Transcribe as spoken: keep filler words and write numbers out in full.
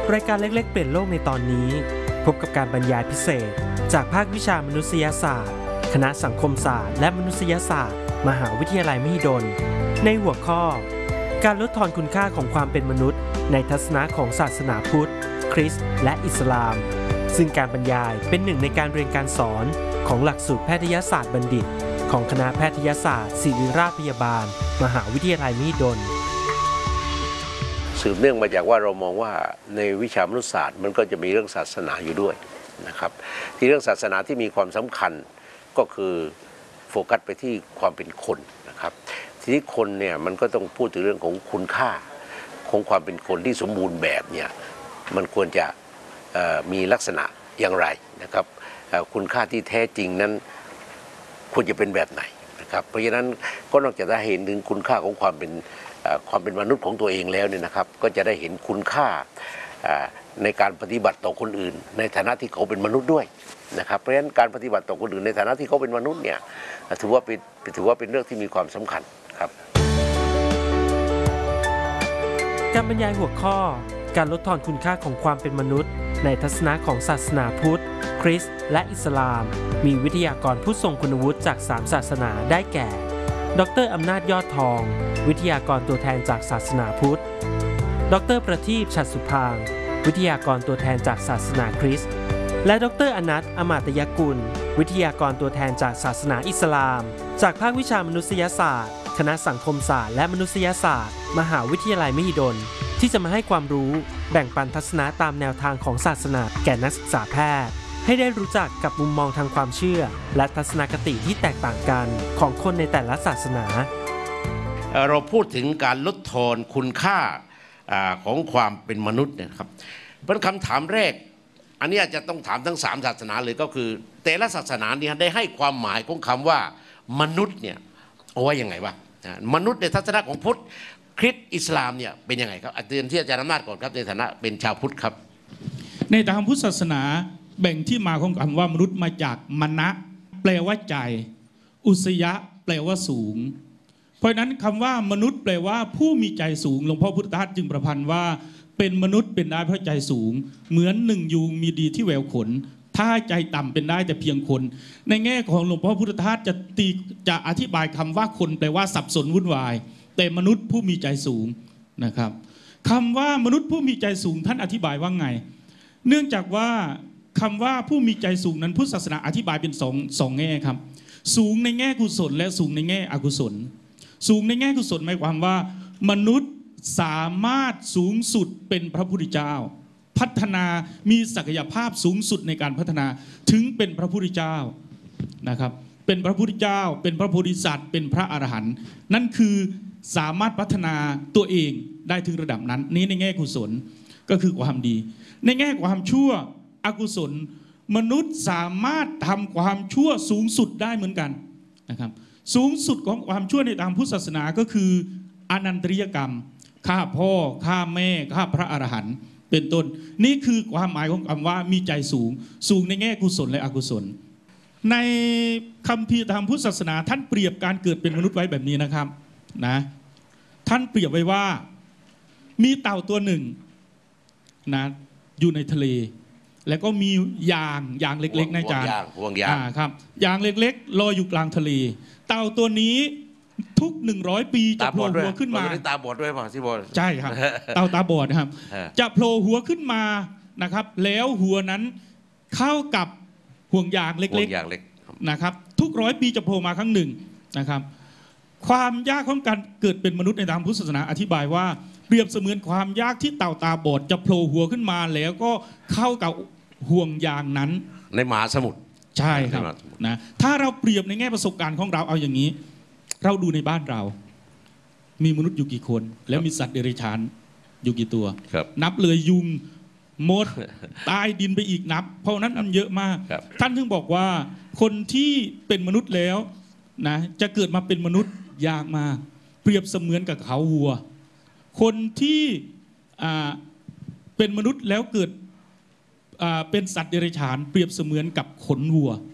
รายการเล็กๆเปลี่ยนโลกในตอนนี้พบกับการบรรยายพิเศษจากภาควิชามนุษยศาสตร์คณะสังคมศาสตร์และมนุษยศาสตร์มหาวิทยาลัยมหิดลในหัวข้อการลดทอนคุณค่าของความเป็นมนุษย์ในทัศนะของศาสนาพุทธคริสต์และอิสลามซึ่งการบรรยายเป็นหนึ่งในการเรียนการสอนของหลักสูตรแพทยศาสตร์บัณฑิตของคณะแพทยศาสตร์ศิริราชพยาบาลมหาวิทยาลัยมหิดลสืบเนื่องมาจากว่าเรามองว่าในวิชามนุษยศาสตร์มันก็จะมีเรื่องศาสนาอยู่ด้วยนะครับที่เรื่องศาสนาที่มีความสำคัญก็คือโฟกัสไปที่ความเป็นคนนะครับทีนี้คนเนี่ยมันก็ต้องพูดถึงเรื่องของคุณค่าของความเป็นคนที่สมบูรณ์แบบเนี่ยมันควรจะมีลักษณะอย่างไรนะครับคุณค่าที่แท้จริงนั้นควรจะเป็นแบบไหนนะครับเพราะฉะนั้นก็นอกจากจะเห็นถึงคุณค่าของความเป็นความเป็นมนุษย์ของตัวเองแล้วเนี่ยนะครับก็จะได้เห็นคุณค่าในการปฏิบัติต่อคนอื่นในฐานะที่เขาเป็นมนุษย์ด้วยนะครับเพราะฉะนั้นการปฏิบัติต่อคนอื่นในฐานะที่เขาเป็นมนุษย์เนี่ยถือว่าเป็นถือว่าเป็นเรื่องที่มีความสำคัญครับการบรรยายหัวข้อการลดทอนคุณค่าของความเป็นมนุษย์ในทัศนะของศาสนาพุทธคริสต์และอิสลามมีวิทยากรผู้ทรงคุณวุฒิจากสามศาสนาได้แก่ดร.อำนาจยอดทองวิทยากรตัวแทนจากศาสนาพุทธดร.ประทีปฉัตรสุพางค์วิทยากรตัวแทนจากศาสนาคริสต์และดร.อนัท อมาตยกุลวิทยากรตัวแทนจากศาสนาอิสลามจากภาควิชามนุษยศาสตร์คณะสังคมศาสตร์และมนุษยศาสตร์มหาวิทยาลัยมหิดลที่จะมาให้ความรู้แบ่งปันทัศนะตามแนวทางของศาสนาแก่นักศึกษาแพทย์ให้ได้รู้จักกับมุมมองทางความเชื่อและทัศนคติที่แตกต่างกันของคนในแต่ละศาสนาเราพูดถึงการลดทอนคุณค่าของความเป็นมนุษย์นะครับเป็นคำถามแรกอันนี้อาจจะต้องถามทั้งสามศาสนาเลยก็คือแต่ละศาสนาเนี่ยได้ให้ความหมายของคำว่ามนุษย์เนี่ยเอาไว้ยังไงวะมนุษย์ในทัศนะของพุทธคริสต์อิสลามเนี่ยเป็นยังไงครับอาจารย์ที่อาจารย์อำนาจก่อนครับในฐานะเป็นชาวพุทธครับในทางพุทธศาสนาแบ่งที่มาของคำว่ามนุษย์มาจากมณะแปลว่าใจอุสยะแปลว่าสูงเพราะนั้นคำว่ามนุษย์แปลว่าผู้มีใจสูงหลวงพ่อพุทธทาสจึงประพันธ์ว่าเป็นมนุษย์เป็นได้เพราะใจสูงเหมือนหนึ่งยูงมีดีที่แววขนถ้าใจต่ำเป็นได้แต่เพียงคนในแง่ของหลวงพ่อพุทธทาสจะตีจะอธิบายคำว่าคนแปลว่าสับสนวุ่นวายแต่มนุษย์ผู้มีใจสูงนะครับคำว่ามนุษย์ผู้มีใจสูงท่านอธิบายว่าไงเนื่องจากว่าคำว่าผู้มีใจสูงนั้นพุทธศาสนาอธิบายเป็นสองสองแง่ครับสูงในแง่กุศลและสูงในแง่อกุศลสูงในแง่กุศลหมายความว่ามนุษย์สามารถสูงสุดเป็นพระพุทธเจ้าพัฒนามีศักยภาพสูงสุดในการพัฒนาถึงเป็นพระพุทธเจ้านะครับเป็นพระพุทธเจ้าเป็นพระโพธิสัตว์เป็นพระอรหันต์นั่นคือสามารถพัฒนาตัวเองได้ถึงระดับนั้นนี้ในแง่กุศลก็คือความดีในแง่ความชั่วอกุศลมนุษย์สามารถทำความชั่วสูงสุดได้เหมือนกันนะครับสูงสุดของความชั่วในทางพุทธศาสนาก็คืออนันตริยกรรมฆ่าพ่อฆ่าแม่ฆ่าพระอรหันต์เป็นต้นนี่คือความหมายของคำว่ามีใจสูงสูงในแง่กุศลและอกุศลในคัมภีร์ทางพุทธศาสนาท่านเปรียบการเกิดเป็นมนุษย์ไว้แบบนี้นะครับนะท่านเปรียบไว้ว่ามีเต่าตัวหนึ่งนะอยู่ในทะเลแล้วก็มียางยางเล็กๆนะจ๊ะห่วงยางครับยางเล็กๆลอยอยู่กลางทะเลเต่าตัวนี้ทุกหนึ่งร้อยปีจะโผล่หัวขึ้นมาตาบอดด้วยป่ะที่บอดใช่ครับเต่าตาบอดนะครับจะโผล่หัวขึ้นมานะครับแล้วหัวนั้นเข้ากับห่วงยางเล็กๆนะครับทุกร้อยปีจะโผล่มาครั้งหนึ่งนะครับความยากของการเกิดเป็นมนุษย์ในทางพุทธศาสนาอธิบายว่าเปรียบเสมือนความยากที่เต่าตาบอดจะโผล่หัวขึ้นมาแล้วก็เข้ากับห่วงยางนั้นในมหาสมุทรใช่ครับนะถ้าเราเปรียบในแง่ประสบการณ์ของเราเอาอย่างนี้เราดูในบ้านเรามีมนุษย์อยู่กี่คนแล้วมีสัตว์เดรัจฉานอยู่กี่ตัวนับเลยยุงมดตายดินไปอีกนับเพราะนั้นมันเยอะมากท่านถึงบอกว่าคนที่เป็นมนุษย์แล้วนะจะเกิดมาเป็นมนุษย์ยากมากเปรียบเสมือนกับเขาวัวคนที่เป็นมนุษย์แล้วเกิดเป็นสัตว์เดรัจฉานเปรียบเสมือนกับขนวัว